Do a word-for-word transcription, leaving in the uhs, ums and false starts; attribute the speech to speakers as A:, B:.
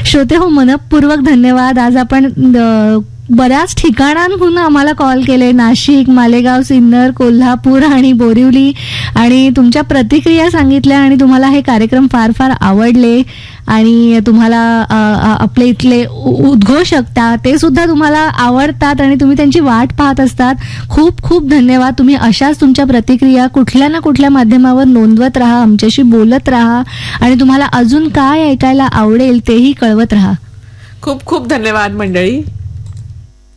A: श्रोते हो, मनपूर्वक धन्यवाद. आज आपण बऱ्याच ठिकाणांहून आम्हाला कॉल केले, नाशिक, मालेगाव, सिन्नर, कोल्हापूर आणि बोरिवली, आणि तुमच्या प्रतिक्रिया सांगितल्या आणि तुम्हाला हे कार्यक्रम फार फार आवडले आणि तुम्हाला आपले इथले उद्घोषक ते सुद्धा तुम्हाला आवडतात आणि तुम्ही त्यांची वाट पाहत असतात. खूप खूप धन्यवाद. तुम्ही अशाच तुमच्या प्रतिक्रिया कुठल्या ना कुठल्या माध्यमावर नोंदवत राहा, आमच्याशी बोलत राहा आणि तुम्हाला अजून काय ऐकायला आवडेल तेही कळवत राहा.
B: खूप खूप धन्यवाद मंडळी.